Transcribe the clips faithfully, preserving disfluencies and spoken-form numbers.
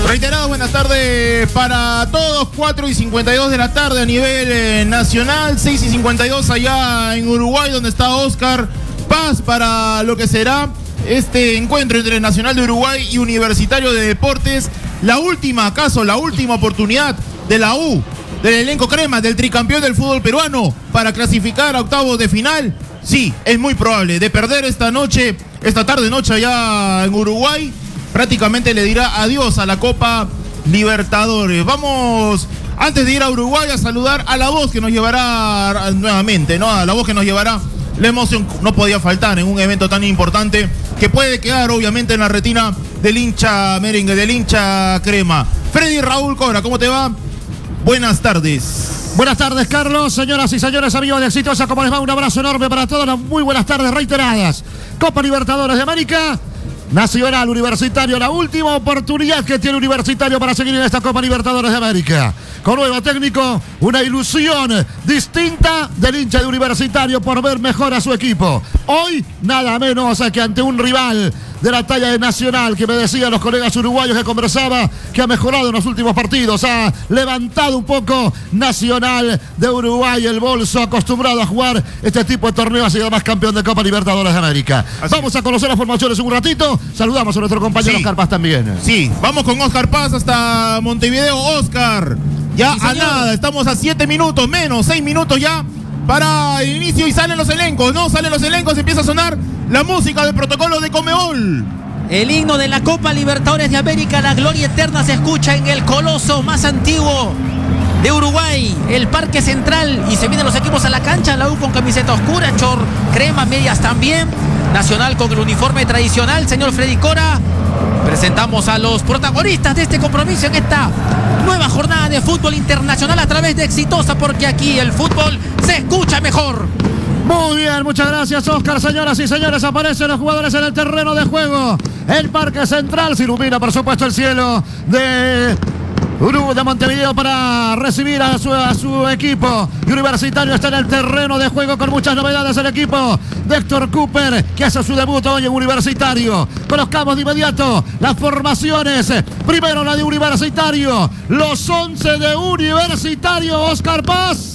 Reiteradas buenas tardes para todos, cuatro y cincuenta y dos de la tarde a nivel eh, nacional, seis y cincuenta y dos allá en Uruguay, donde está Oscar Paz para lo que será este encuentro entre Nacional de Uruguay y Universitario de Deportes. La última, acaso, la última oportunidad de la U, del elenco crema, del tricampeón del fútbol peruano, para clasificar a octavos de final. Sí, es muy probable de perder esta noche, esta tarde noche allá en Uruguay. Prácticamente le dirá adiós a la Copa Libertadores. Vamos, antes de ir a Uruguay, a saludar a la voz que nos llevará nuevamente, ¿no? A la voz que nos llevará. La emoción no podía faltar en un evento tan importante que puede quedar obviamente en la retina del hincha merengue, del hincha crema. Freddy Raúl Cora, ¿cómo te va? Buenas tardes. Buenas tardes, Carlos. Señoras y señores, amigos de Exitosa, ¿cómo les va? Un abrazo enorme para todos. Muy buenas tardes reiteradas. Copa Libertadores de América. Nacional Universitario, la última oportunidad que tiene Universitario para seguir en esta Copa Libertadores de América. Con nuevo técnico, una ilusión distinta del hincha de Universitario por ver mejor a su equipo. Hoy, nada menos que ante un rival de la talla de Nacional, que me decían los colegas uruguayos que conversaba, que ha mejorado en los últimos partidos, ha levantado un poco Nacional de Uruguay el bolso, acostumbrado a jugar este tipo de torneos y además campeón de Copa Libertadores de América. Así vamos a conocer las formaciones en un ratito. Saludamos a nuestro compañero sí. Oscar Paz también. Sí, vamos con Oscar Paz hasta Montevideo. Oscar, ya sí, a nada, estamos a siete minutos, menos, seis minutos ya para el inicio y salen los elencos, ¿no? Salen los elencos, empieza a sonar la música del protocolo de Conmebol. El himno de la Copa Libertadores de América, la gloria eterna, se escucha en el coloso más antiguo de Uruguay, el Parque Central, y se vienen los equipos a la cancha. La U con camiseta oscura, chor crema, medias también. Nacional con el uniforme tradicional. Señor Freddy Cora, presentamos a los protagonistas de este compromiso en esta nueva jornada de fútbol internacional a través de Exitosa, porque aquí el fútbol se escucha mejor. Muy bien, muchas gracias, Oscar. Señoras y señores, aparecen los jugadores en el terreno de juego. El Parque Central se ilumina, por supuesto, el cielo de Uruguay, de Montevideo, para recibir a su, a su equipo. Y Universitario está en el terreno de juego con muchas novedades. El equipo de Héctor Cooper, que hace su debut hoy en Universitario. Conozcamos de inmediato las formaciones. Primero la de Universitario, los once de Universitario. Oscar Paz.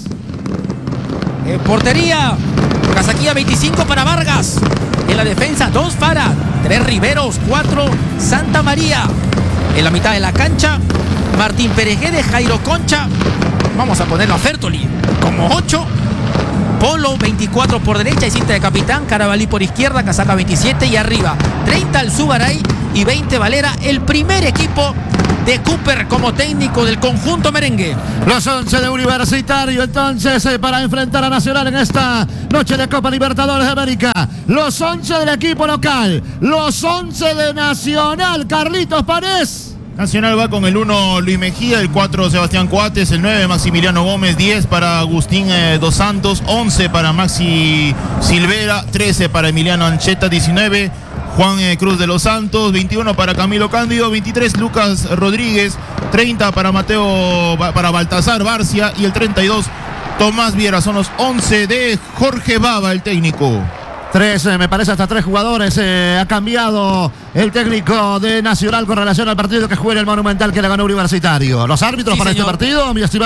En portería, Casaquilla veinticinco para Vargas. En la defensa, dos Fara, tres Riveros, cuatro Santa María. En la mitad de la cancha, Martín Pereguede, Jairo Concha. Vamos a ponerlo a Fertoli como ocho. Polo veinticuatro por derecha y cinta de capitán. Carabalí por izquierda, Casaca veintisiete. Y arriba treinta el Subaray y veinte Valera, el primer equipo de Cooper como técnico del conjunto merengue. Los once de Universitario entonces eh, para enfrentar a Nacional en esta noche de Copa Libertadores de América. Los once del equipo local, los once de Nacional. Carlitos Paredes. Nacional va con el uno Luis Mejía, el cuatro Sebastián Coates, el nueve Maximiliano Gómez, diez para Agustín eh, Dos Santos, once para Maxi Silvera, trece para Emiliano Ancheta, diecinueve Juan eh, Cruz de los Santos, veintiuno para Camilo Cándido, veintitrés Lucas Rodríguez, treinta para Mateo, para Baltasar Barcia y el treinta y dos Tomás Viera. Son los once de Jorge Baba, el técnico. Tres, eh, me parece hasta tres jugadores eh, ha cambiado el técnico de Nacional con relación al partido que juega en el Monumental, que le ganó Universitario. Los árbitros sí, para señor. Este partido, mi estimado.